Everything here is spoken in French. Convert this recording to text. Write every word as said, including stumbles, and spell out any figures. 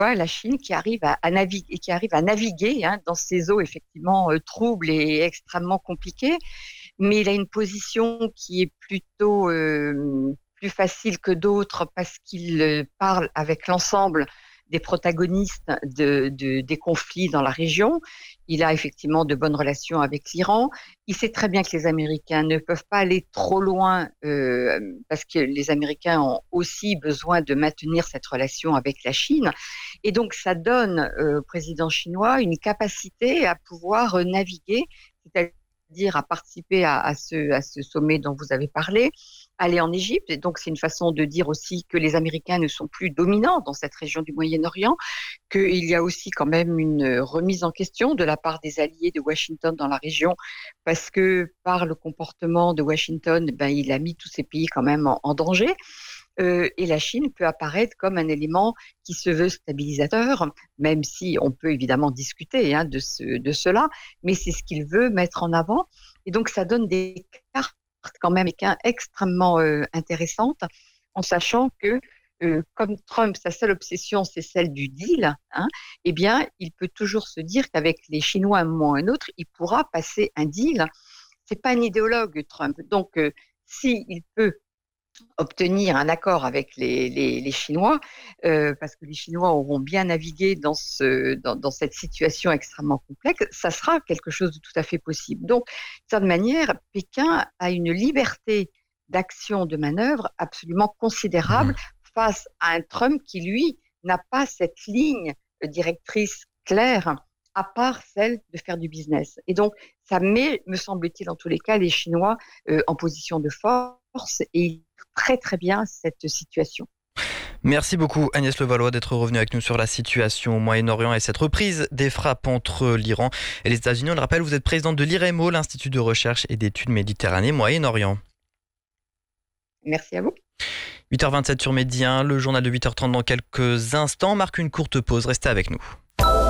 la Chine qui arrive à, à naviguer, qui arrive à naviguer hein, dans ces eaux effectivement euh, troubles et extrêmement compliquées, mais il a une position qui est plutôt euh, plus facile que d'autres parce qu'il euh, parle avec l'ensemble des protagonistes de, de, des conflits dans la région. Il a effectivement de bonnes relations avec l'Iran. Il sait très bien que les Américains ne peuvent pas aller trop loin euh, parce que les Américains ont aussi besoin de maintenir cette relation avec la Chine. Et donc, ça donne euh, au président chinois une capacité à pouvoir euh, naviguer, c'est-à-dire à participer à, à, ce, à ce sommet dont vous avez parlé, aller en Égypte. Et donc, c'est une façon de dire aussi que les Américains ne sont plus dominants dans cette région du Moyen-Orient, qu'il y a aussi quand même une remise en question de la part des alliés de Washington dans la région, parce que par le comportement de Washington, ben, il a mis tous ces pays quand même en, en danger. Euh, et la Chine peut apparaître comme un élément qui se veut stabilisateur, même si on peut évidemment discuter hein, de, ce, de cela, mais c'est ce qu'il veut mettre en avant. Et donc, ça donne des cartes quand même extrêmement euh, intéressantes, en sachant que euh, comme Trump, sa seule obsession, c'est celle du deal, hein, eh bien, il peut toujours se dire qu'avec les Chinois, à un moment ou à un autre, il pourra passer un deal. C'est pas un idéologue, Trump. Donc, euh, s'il peut obtenir un accord avec les, les, les Chinois, euh, parce que les Chinois auront bien navigué dans, ce, dans, dans cette situation extrêmement complexe, ça sera quelque chose de tout à fait possible. Donc, de cette manière, Pékin a une liberté d'action, de manœuvre absolument considérable face à un Trump qui, lui, n'a pas cette ligne directrice claire, à part celle de faire du business. Et donc, ça met, me semble-t-il, en tous les cas, les Chinois euh, en position de force et très très bien cette situation. Merci beaucoup Agnès Levallois d'être revenue avec nous sur la situation au Moyen-Orient et cette reprise des frappes entre l'Iran et les États-Unis. On le rappelle, vous êtes présidente de l'I R E M O, l'Institut de recherche et d'études Méditerranée-Moyen-Orient. Merci à vous. huit heures vingt-sept sur Média un, le journal de huit heures trente dans quelques instants marque une courte pause. Restez avec nous.